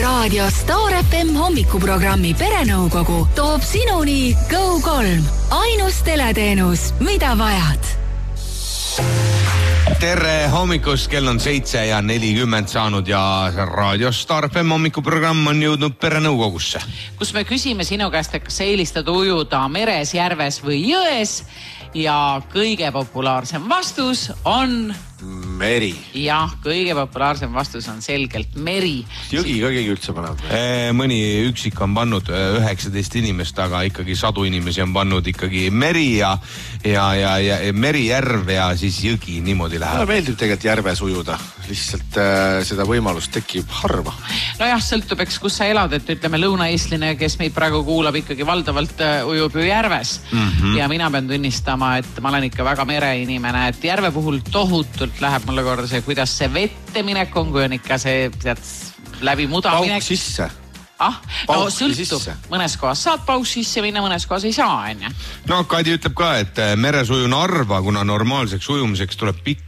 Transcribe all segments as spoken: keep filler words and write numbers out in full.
Raadio Star F M hommikuprogrammi Perenõukogu toob sinuni Go kolm. Ainus teleteenus, mida vajad. Tere hommikust, kell on seitse ja nelikümmend saanud ja Raadio Star F M hommikuprogramm on jõudnud Perenõukogusse. Kus me küsime sinu käest, et kas eelistad ujuda meres, järves või jões ja kõige populaarsem vastus on... Meri. Jah, kõige populaarsem vastus on selgelt meri. Jõgi ka keegi üldse pannud? Mõni üksik on pannud üheksateist inimest, aga ikkagi sadu inimesi on pannud ikkagi meri ja, ja, ja, ja meri, järv ja siis jõgi niimoodi läheb. Mulle meeldib tegelikult järves ujuda. Lihtsalt äh, seda võimalust tekib harva. Nojah, sõltub, eks kus sa elad, et ütleme lõunaeestline, kes meid praegu kuulab ikkagi valdavalt ujub ju järves. Mm-hmm. Ja mina pean tunnistama, et ma olen ikka väga mereinimene, et järve puhul tohutult läheb mulle korda see, kuidas see vette minek on, kui on ikka see tead, läbi muda pauk minek. Sisse. Ah, no Pauk sõltub. Sisse. Mõnes kohas saad pauk sisse minna, mõnes kohas ei saa, enne. No Kadi ütleb ka, et meres ujun harva, kuna normaalseks ujumiseks tuleb pikk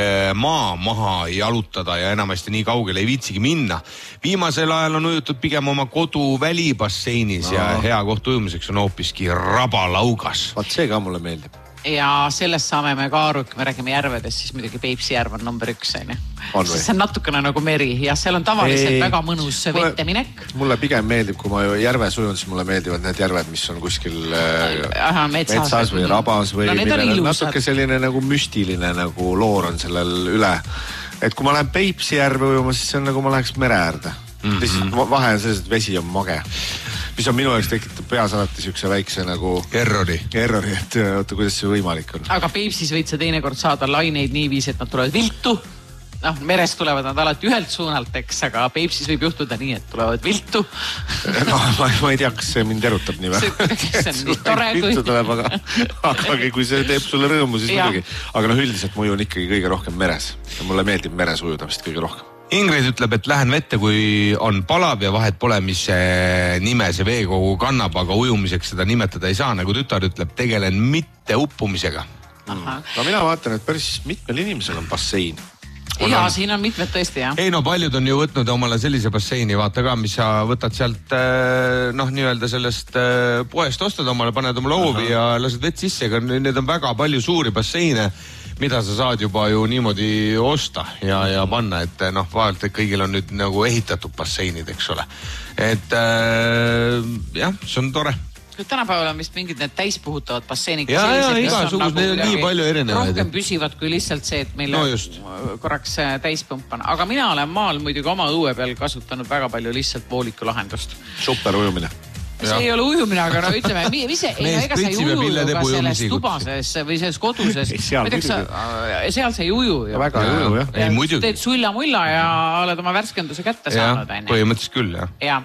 maa maha jalutada ja enamasti nii kaugele ei viitsigi minna. Viimasel ajal on ujutud pigem oma kodu välibasseinis no. Ja hea koht ujumiseks on hoopiski Rabalaugas. Vaat see ka mulle meeldib. Ja sellest saame me ka aru, kui me räägime järvedest, siis muidugi Peipsi järv on number üks. On see on natukene nagu meri ja seal on tavaliselt ei, väga mõnus mulle, vette minek. Mulle pigem meeldib, kui ma järves ujun, siis mulle meeldivad need järved, mis on kuskil Aha, metsas, metsas või rabas või no, millel on natuke selline nagu müstiline nagu loor on sellel üle. Et kui ma lähen Peipsi järve ujuma, siis see on nagu ma läheks mere äärde. Mm-hmm. Lihtsalt vahe on selles, et vesi on mage. Mis on minu jaoks tekitab peas alati siukse väikse nagu... Errori. Errori, et oota, kuidas see võimalik on. Aga Peipsis võid sa teinekord saada laineid nii viis, et nad tulevad viltu. noh, merest tulevad nad alati ühelt suunalt, eks, aga Peipsis võib juhtuda nii, et tulevad viltu. no, ma, ma ei tea, kas see mind erutab nii või. See on nii tore, kui... Tuleb, aga, aga kui see teeb sulle rõõmu, siis muidugi. Aga noh, üldiselt ma ujun ikkagi kõige rohkem meres. Ja mulle meeldib meres ujudamist kõige rohkem. Ingrid ütleb, et lähen vette, kui on palav ja vahet pole, mis nime see veekogu kannab, aga ujumiseks seda nimetada ei saa. Nagu tütar ütleb, tegelen mitte uppumisega. Aha. No mina vaatan, et päris mitmel inimesel on bassein. On ja, on... siin on mitmed tõesti, jah. Ei, no paljud on ju võtnud omale sellise basseini, vaata ka, mis sa võtad sealt, noh, nii-öelda sellest poest ostad omale, paned oma loovi ja lased vett sisse, aga need on väga palju suuri basseine, mida sa saad juba ju niimoodi osta ja, ja panna, et noh, vaevalt, et kõigil on nüüd nagu ehitatud basseinid, eks ole. Et äh, jah, see on tore. Tänapäeval on vist mingid need täispuhutavad basseenid. Ja, ja, igasugused, need on nii palju erinevaid. Rohkem püsivad kui lihtsalt see, et meil no korraks täispump on. Aga mina olen maal muidugi oma õue peal kasutanud väga palju lihtsalt vooliku lahendust. Super ujumine. See ei ole ujumine, aga no ütleme, mis see, ei, ega sa ei uju ju ka selles tubases või selles koduses. Seal, sa, seal sa ei uju ju. Väga ei uju, jah. Ei, muidugi. Teed sulla-mulla ja oled oma värskenduse kätte saanud. Ja, põhimõtteliselt küll, jah. Ja.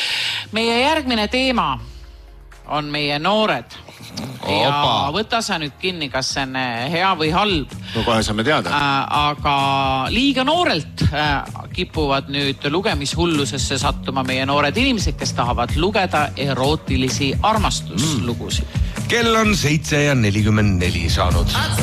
Meie järgmine teema on meie noored. Ja Opa. Võta sa nüüd kinni, kas see on hea või halb. No kohe saame teada. Aga liiga noorelt kipuvad nüüd lugemishullusesse sattuma meie noored inimesed, kes tahavad lugeda erootilisi armastuslugusid. Mm. Kell on seitse ja nelikümmend neli saanud.